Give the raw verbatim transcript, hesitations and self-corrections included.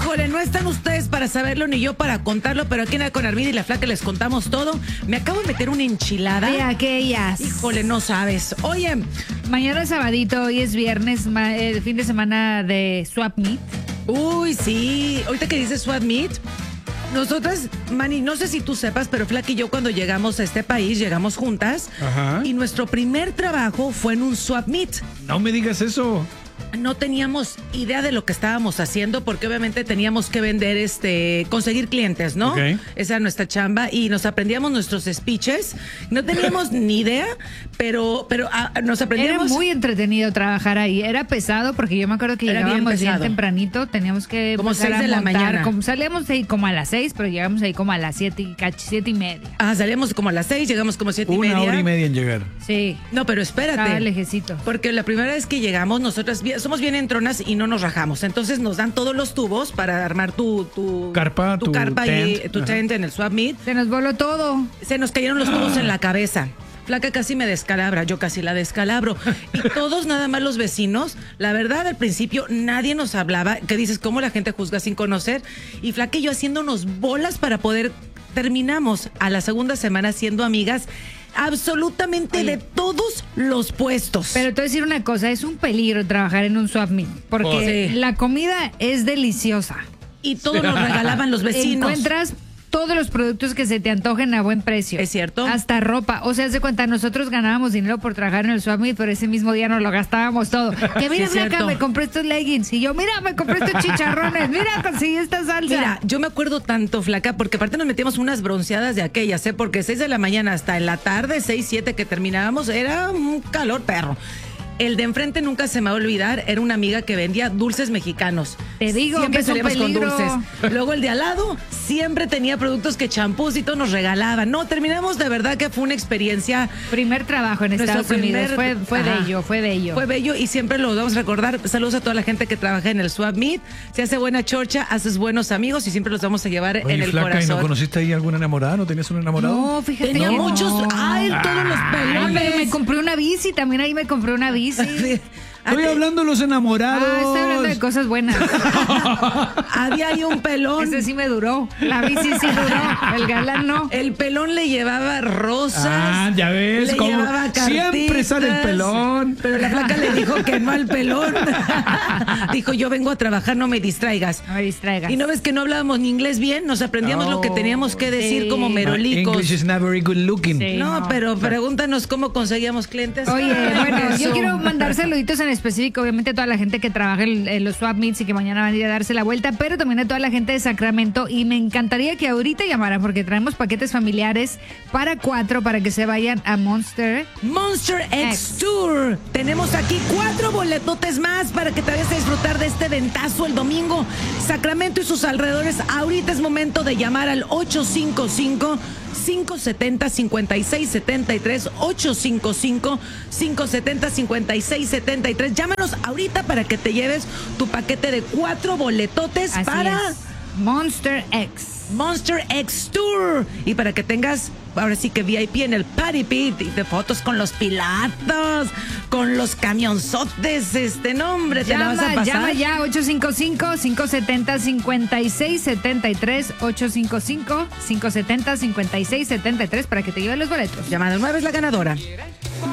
Híjole, no están ustedes para saberlo ni yo para contarlo, pero aquí en el con Armida y la Flaca les contamos todo. Me acabo de meter una enchilada. De aquellas. Híjole, no sabes. Oye, mañana es sabadito, hoy es viernes, ma- el fin de semana de Swap Meet. uy, sí. Ahorita que dices Swap Meet, nosotras, Manny, no sé si tú sepas, pero Flaca y yo cuando llegamos a este país, llegamos juntas. Ajá. Y nuestro primer trabajo fue en un Swap Meet. No me digas eso. No teníamos idea de lo que estábamos haciendo porque obviamente teníamos que vender, este, conseguir clientes, ¿no? Ok. Esa era nuestra chamba y nos aprendíamos nuestros speeches. No teníamos ni idea, pero, pero ah, nos Era aprendíamos. muy entretenido trabajar ahí. Era pesado porque yo me acuerdo que Era bien llegábamos bien, pesado. tempranito. Teníamos que Como empezar seis a de la montar, mañana. Como, salíamos ahí como a las seis, pero llegamos ahí como a las siete y, cach- siete y media. Ah, salíamos como a las seis, llegamos como a siete y Una media. hora y media en llegar. Sí. No, pero espérate. Estaba lejecito. Porque la primera vez que llegamos, nosotras bien- somos bien entronas y no nos rajamos. Entonces nos dan todos los tubos para armar tu, tu Carpa, tu, tu carpa y tent. tu Ajá. tent en el Swap Meet. Se nos voló todo. Se nos cayeron los tubos en la cabeza. Flaca casi me descalabra, yo casi la descalabro. Y todos, nada más los vecinos, la verdad, al principio nadie nos hablaba, que dices, ¿cómo la gente juzga sin conocer? Y Flaca y yo haciéndonos bolas para poder, terminamos a la segunda semana siendo amigas absolutamente Oye. de todos los puestos. Pero te voy a decir una cosa, es un peligro trabajar en un Swap Meet, porque Sí. la comida es deliciosa. Y todos nos regalaban los vecinos. Encuentras todos los productos que se te antojen a buen precio. ¿Es cierto? Hasta ropa. O sea, haz de cuenta, nosotros ganábamos dinero por trabajar en el Swap Meet, pero ese mismo día nos lo gastábamos todo. Que mira, es Flaca, cierto. me compré estos leggings. Y yo, mira, me compré estos chicharrones. Mira, conseguí esta salsa. Mira, yo me acuerdo tanto, Flaca, porque aparte nos metíamos unas bronceadas de aquellas, ¿eh? Porque seis de la mañana hasta en la tarde, seis, siete que terminábamos, era un calor perro. El de enfrente nunca se me va a olvidar, era una amiga que vendía dulces mexicanos. Te digo siempre que es un salíamos con peligro. dulces. Luego el de al lado siempre tenía productos que champús y todo nos regalaban. No, terminamos de verdad que fue una experiencia. Primer trabajo en Nuestro Estados Unidos. primer- Fue, fue Ajá. bello, fue bello. Fue bello y siempre lo vamos a recordar. Saludos a toda la gente que trabaja en el Swap Meet. Se hace buena chorcha, haces buenos amigos y siempre los vamos a llevar Oye, en el Flaca, ¿y corazón. no conociste ahí alguna enamorada? ¿No tenías un enamorado? No, fíjate. Tenía que no. muchos. ¡Ay, todos los Ay, pelones! pero me compré una bici, también ahí me compré una bici. Estoy hablando de los enamorados. Ah, estoy hablando de cosas buenas. Había ahí un pelón. Ese sí me duró. La bici sí duró. El galán no. El pelón le llevaba rosas. Ah, ya ves, Le cómo llevaba siempre cartitas, sale el pelón. Pero la Flaca le dijo que no al pelón. Dijo, yo vengo a trabajar, no me distraigas. No me distraigas. Y no ves que no hablábamos ni inglés bien, nos aprendíamos Oh, lo que teníamos que decir sí. como My merolicos. English is not very good looking. Sí. No, no. pero pregúntanos cómo conseguíamos clientes. Oye, bueno, Eso. yo quiero mandar saluditos en específico, obviamente a toda la gente que trabaja en, en los Swap Meets y que mañana van a ir a darse la vuelta, pero también a toda la gente de Sacramento, y me encantaría que ahorita llamaran porque traemos paquetes familiares para cuatro para que se vayan a Monster. Monster X Tour. Tenemos aquí cuatro boletotes más para que te vayas a disfrutar de este ventazo el domingo. Sacramento y sus alrededores. Ahorita es momento de llamar al ocho cinco cinco, cinco siete cero, cinco seis siete tres, ocho cinco cinco, cinco siete cero, cinco seis siete tres. Llámanos ahorita para que te lleves tu paquete de cuatro boletotes Así para es. Monster X. Monster X Tour. Y para que tengas, ahora sí que V I P en el Party Pit y de fotos con los pilatos, con los camionzotes, este nombre, te la vas a Llama, pasar. llama ya, ocho cinco cinco, cinco siete cero, cinco seis siete tres, ocho cinco cinco, cinco siete cero, cinco seis siete tres para que te lleven los boletos. Llamada nueve es la ganadora.